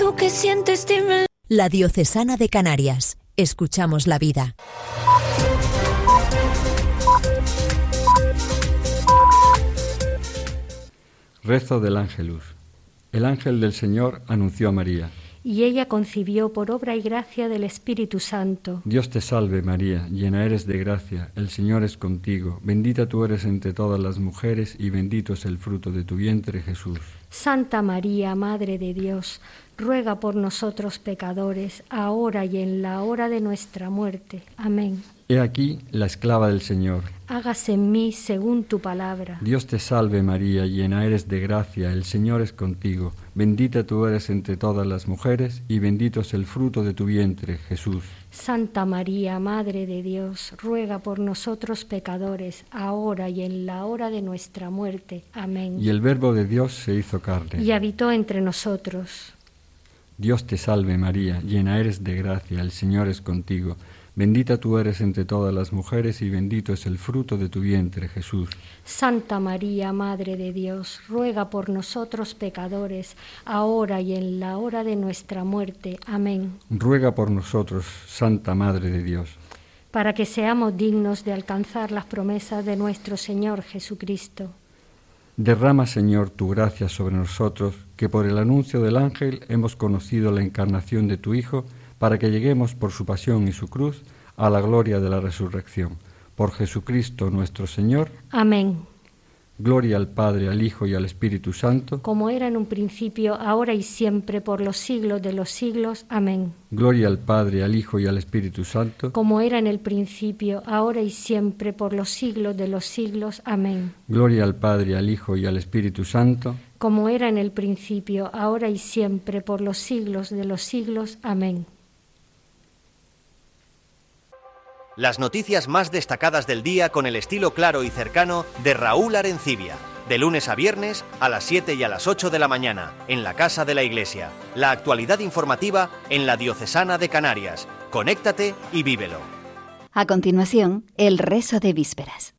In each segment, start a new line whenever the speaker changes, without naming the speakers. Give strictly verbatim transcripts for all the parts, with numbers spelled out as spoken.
lo que sientes, dime.
La Diocesana de Canarias. Escuchamos la vida.
Rezo del Ángelus. El ángel del Señor anunció a María.
Y ella concibió por obra y gracia del Espíritu Santo.
Dios te salve María, llena eres de gracia, el Señor es contigo, bendita tú eres entre todas las mujeres y bendito es el fruto de tu vientre, Jesús.
Santa María, Madre de Dios, ruega por nosotros pecadores, ahora y en la hora de nuestra muerte. Amén.
He aquí la esclava del Señor.
Hágase en mí según tu palabra.
Dios te salve María, llena eres de gracia, el Señor es contigo. Bendita tú eres entre todas las mujeres y bendito es el fruto de tu vientre, Jesús.
Santa María, Madre de Dios, ruega por nosotros pecadores, ahora y en la hora de nuestra muerte. Amén.
Y el Verbo de Dios se hizo carne.
Y habitó entre nosotros.
Dios te salve María, llena eres de gracia, el Señor es contigo. Bendita tú eres entre todas las mujeres y bendito es el fruto de tu vientre, Jesús.
Santa María, Madre de Dios, ruega por nosotros pecadores, ahora y en la hora de nuestra muerte. Amén.
Ruega por nosotros, Santa Madre de Dios,
para que seamos dignos de alcanzar las promesas de nuestro Señor Jesucristo.
Derrama, Señor, tu gracia sobre nosotros, que por el anuncio del ángel hemos conocido la encarnación de tu Hijo, para que lleguemos por su pasión y su cruz a la gloria de la resurrección. Por Jesucristo nuestro Señor.
Amén.
Gloria al Padre, al Hijo y al Espíritu Santo.
Como era en un principio, ahora y siempre, por los siglos de los siglos. Amén.
Gloria al Padre, al Hijo y al Espíritu Santo.
Como era en el principio, ahora y siempre, por los siglos de los siglos. Amén.
Gloria al Padre, al Hijo y al Espíritu Santo.
Como era en el principio, ahora y siempre, por los siglos de los siglos. Amén.
Las noticias más destacadas del día con el estilo claro y cercano de Raúl Arencibia. De lunes a viernes a las siete y a las ocho de la mañana, en la Casa de la Iglesia. La actualidad informativa en la Diocesana de Canarias. Conéctate y vívelo.
A continuación, el rezo de vísperas.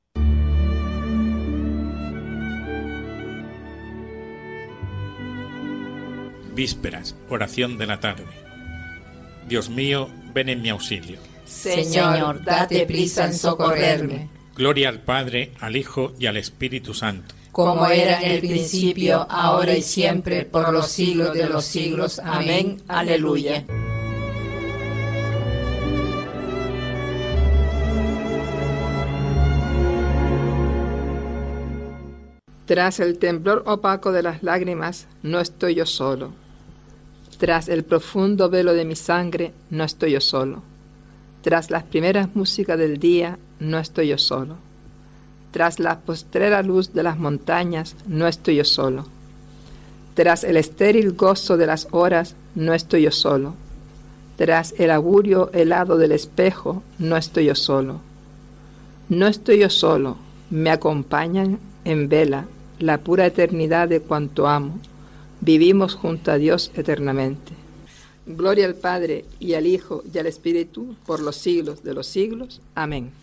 Vísperas, oración de la tarde. Dios mío, ven en mi auxilio.
Señor, date prisa en socorrerme.
Gloria al Padre, al Hijo y al Espíritu Santo.
Como era en el principio, ahora y siempre, por los siglos de los siglos. Amén. Aleluya.
Tras el temblor opaco de las lágrimas, no estoy yo solo. Tras el profundo velo de mi sangre, no estoy yo solo. Tras las primeras músicas del día, no estoy yo solo. Tras la postrera luz de las montañas, no estoy yo solo. Tras el estéril gozo de las horas, no estoy yo solo. Tras el augurio helado del espejo, no estoy yo solo. No estoy yo solo, me acompañan en vela la pura eternidad de cuanto amo. Vivimos junto a Dios eternamente. Gloria al Padre, y al Hijo, y al Espíritu, por los siglos de los siglos. Amén.